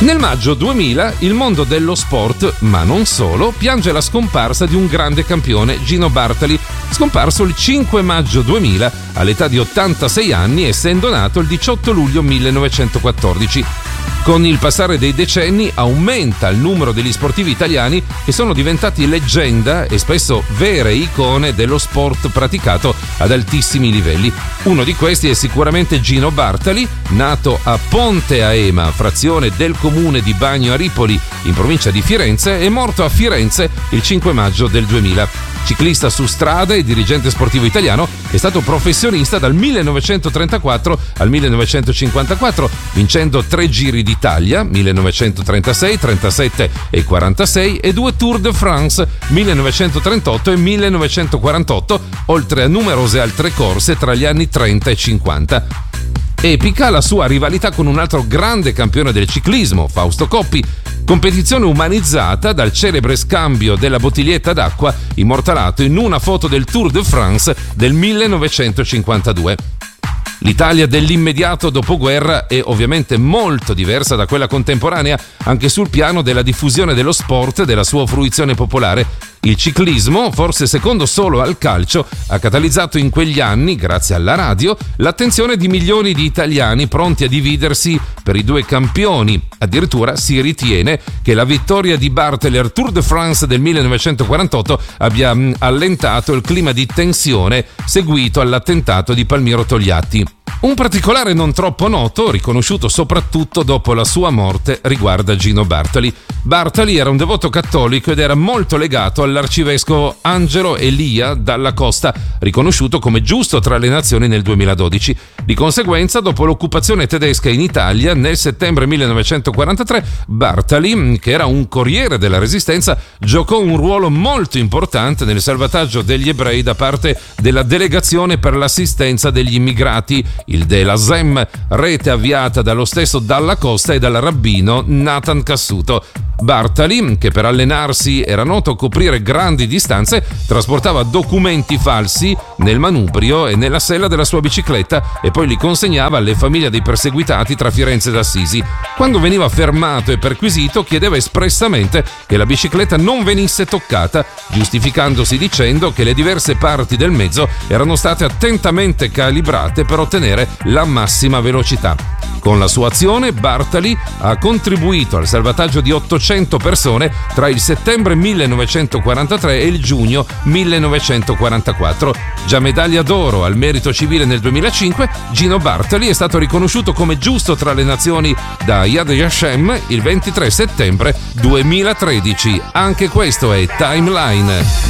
Nel maggio 2000 il mondo dello sport, ma non solo, piange la scomparsa di un grande campione, Gino Bartali, scomparso il 5 maggio 2000 all'età di 86 anni, essendo nato il 18 luglio 1914. Con il passare dei decenni aumenta il numero degli sportivi italiani che sono diventati leggenda e spesso vere icone dello sport praticato ad altissimi livelli. Uno di questi è sicuramente Gino Bartali, nato a Ponte Aema, frazione del comune di Bagno a Ripoli, in provincia di Firenze, e morto a Firenze il 5 maggio del 2000. Ciclista su strada e dirigente sportivo italiano, è stato professionista dal 1934 al 1954, vincendo 3 Giri d'Italia, 1936, 37 e 46, e 2 Tour de France, 1938 e 1948, oltre a numerose altre corse tra gli anni 30 e 50. Epica la sua rivalità con un altro grande campione del ciclismo, Fausto Coppi, competizione umanizzata dal celebre scambio della bottiglietta d'acqua immortalato in una foto del Tour de France del 1952. L'Italia dell'immediato dopoguerra è ovviamente molto diversa da quella contemporanea, anche sul piano della diffusione dello sport e della sua fruizione popolare. Il ciclismo, forse secondo solo al calcio, ha catalizzato in quegli anni, grazie alla radio, l'attenzione di milioni di italiani pronti a dividersi per i 2 campioni. Addirittura si ritiene che la vittoria di Bartali al Tour de France del 1948 abbia allentato il clima di tensione seguito all'attentato di Palmiro Togliatti. Un particolare non troppo noto, riconosciuto soprattutto dopo la sua morte, riguarda Gino Bartali. Bartali era un devoto cattolico ed era molto legato all'arcivescovo Angelo Elia Dalla Costa, riconosciuto come giusto tra le nazioni nel 2012. Di conseguenza, dopo l'occupazione tedesca in Italia, nel settembre 1943, Bartali, che era un corriere della Resistenza, giocò un ruolo molto importante nel salvataggio degli ebrei da parte della Delegazione per l'assistenza degli immigrati, il Dela Zem, rete avviata dallo stesso Dalla Costa e dal rabbino Nathan Cassuto. Bartali, che per allenarsi era noto coprire grandi distanze, trasportava documenti falsi nel manubrio e nella sella della sua bicicletta e poi li consegnava alle famiglie dei perseguitati tra Firenze ed Assisi. Quando veniva fermato e perquisito, chiedeva espressamente che la bicicletta non venisse toccata, giustificandosi dicendo che le diverse parti del mezzo erano state attentamente calibrate per ottenere la massima velocità. Con la sua azione, Bartali ha contribuito al salvataggio di 800 persone tra il settembre 1943 e il giugno 1944. Già medaglia d'oro al merito civile nel 2005, Gino Bartali è stato riconosciuto come giusto tra le nazioni da Yad Vashem il 23 settembre 2013. Anche questo è Timeline.